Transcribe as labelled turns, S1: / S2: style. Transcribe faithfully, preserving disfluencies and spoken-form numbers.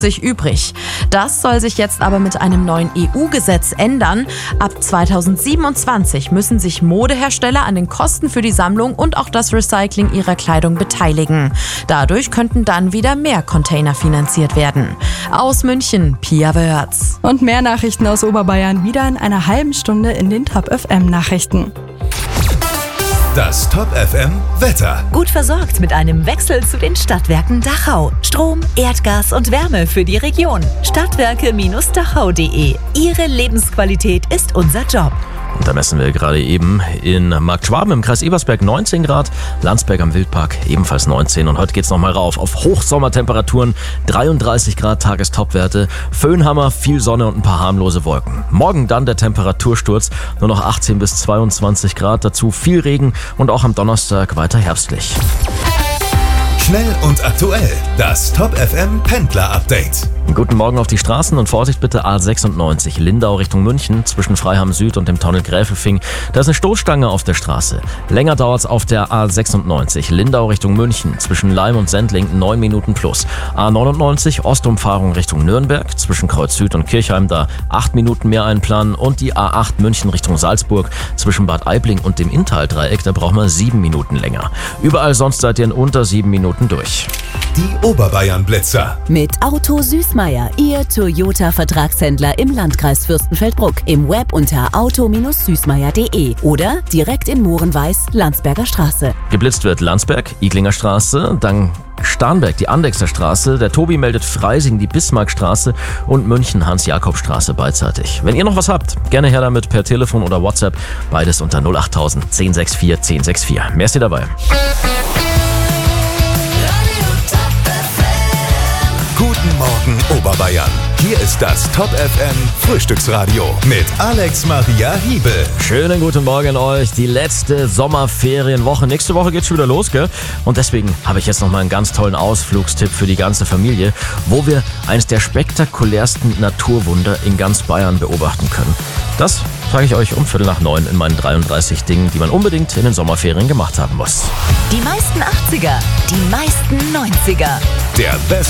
S1: sich übrig. Das soll sich jetzt aber mit einem neuen E U-Gesetz ändern. Ab zweitausendsiebenundzwanzig müssen sich Modehersteller an den Kosten für die Sammlung und auch das Recycling ihrer Kleidung beteiligen. Dadurch könnten dann wieder mehr Container finanziert werden. Aus München, Pia Wörz.
S2: Und mehr Nachrichten aus Oberbayern wieder in einer halben Stunde in den Top F M Nachrichten.
S3: Das Top F M Wetter.
S4: Gut versorgt mit einem Wechsel zu den Stadtwerken Dachau. Strom, Erdgas und Wärme für die Region. Stadtwerke Dachau punkt de. Ihre Lebensqualität ist unser Job.
S5: Und da messen wir gerade eben in Markt Schwaben im Kreis Ebersberg neunzehn Grad, Landsberg am Wildpark ebenfalls neunzehn. Und heute geht's nochmal rauf auf Hochsommertemperaturen, dreiunddreißig Grad Tagestopwerte, Föhnhammer, viel Sonne und ein paar harmlose Wolken. Morgen dann der Temperatursturz, nur noch achtzehn bis zweiundzwanzig Grad, dazu viel Regen und auch am Donnerstag weiter herbstlich.
S3: Schnell und aktuell, das Top F M Pendler Update.
S5: Guten Morgen auf die Straßen und Vorsicht bitte A sechsundneunzig, Lindau Richtung München, zwischen Freiham Süd und dem Tunnel Gräfelfing. Da ist eine Stoßstange auf der Straße. Länger dauert's auf der A sechsundneunzig, Lindau Richtung München, zwischen Leim und Sendling, neun Minuten plus. A neunundneunzig, Ostumfahrung Richtung Nürnberg, zwischen Kreuz Süd und Kirchheim, da acht Minuten mehr einplanen. Und die A acht München Richtung Salzburg, zwischen Bad Aibling und dem Inntal-Dreieck, da brauchen wir sieben Minuten länger. Überall sonst seid ihr in unter sieben Minuten durch.
S3: Die Oberbayern-Blitzer.
S4: Mit Auto Süßmeier, Ihr Toyota-Vertragshändler im Landkreis Fürstenfeldbruck. Im Web unter auto Süßmeier punkt de oder direkt in Mohrenweiß, Landsberger Straße.
S5: Geblitzt wird Landsberg, Iglinger Straße, dann Starnberg, die Andechser Straße, der Tobi meldet Freising, die Bismarckstraße und München, Hans-Jakob-Straße beidseitig. Wenn ihr noch was habt, gerne her damit per Telefon oder WhatsApp, beides unter null achttausend, zehn sechs vier, zehn sechs vier. Mehr ist ihr dabei.
S3: Guten Morgen Oberbayern. Hier ist das Top F M Frühstücksradio mit Alex Maria Hiebel.
S5: Schönen guten Morgen euch. Die letzte Sommerferienwoche. Nächste Woche geht's schon wieder los, gell? Und deswegen habe ich jetzt noch mal einen ganz tollen Ausflugstipp für die ganze Familie, wo wir eines der spektakulärsten Naturwunder in ganz Bayern beobachten können. Das sage ich euch um Viertel nach neun in meinen dreiunddreißig Dingen, die man unbedingt in den Sommerferien gemacht haben muss.
S4: Die meisten achtziger, die meisten neunziger.
S3: Der beste